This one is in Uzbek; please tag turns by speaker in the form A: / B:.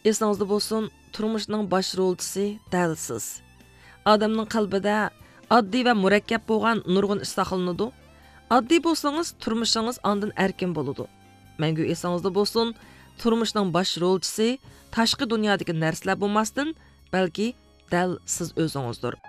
A: Esingizda bo'lsin, turmushning bosh rolchisi dal siz. Odamning qalbida oddiy va murakkab bo'lgan nurg'un ish saqlanadi. Oddiy bo'lsangiz, turmushingiz ondan erkin bo'ladi. Mangu esingizda bo'lsin, turmushning bosh rolchisi tashqi dunyodagi narsalar bo'lmasdan, balki dal siz o'zingizdir.